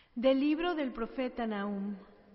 Del libro del profeta Nahum.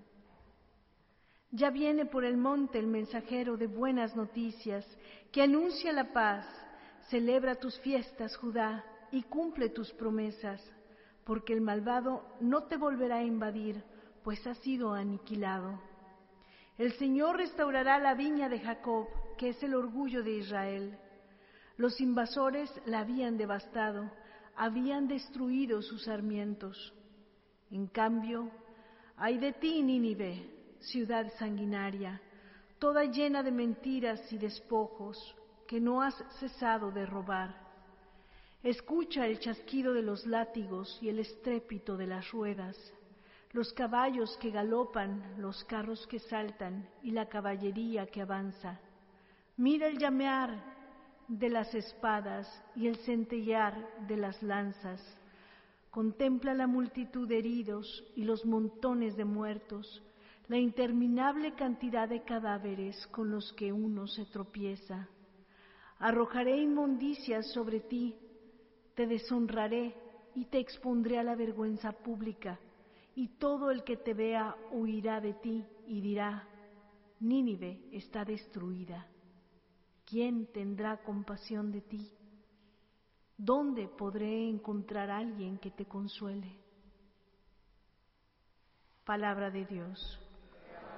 Ya viene por el monte el mensajero de buenas noticias, que anuncia la paz. Celebra tus fiestas, Judá, y cumple tus promesas, porque el malvado no te volverá a invadir, pues ha sido aniquilado. El Señor restaurará la viña de Jacob, que es el orgullo de Israel. Los invasores la habían devastado, habían destruido sus sarmientos. En cambio, ay de ti, Nínive, ciudad sanguinaria, toda llena de mentiras y despojos, que no has cesado de robar. Escucha el chasquido de los látigos y el estrépito de las ruedas, los caballos que galopan, los carros que saltan y la caballería que avanza. Mira el llamear de las espadas y el centellear de las lanzas. Contempla la multitud de heridos y los montones de muertos, la interminable cantidad de cadáveres con los que uno se tropieza. Arrojaré inmundicias sobre ti, te deshonraré y te expondré a la vergüenza pública, y todo el que te vea huirá de ti y dirá: Nínive está destruida. ¿Quién tendrá compasión de ti? ¿Dónde podré encontrar a alguien que te consuele? Palabra de Dios.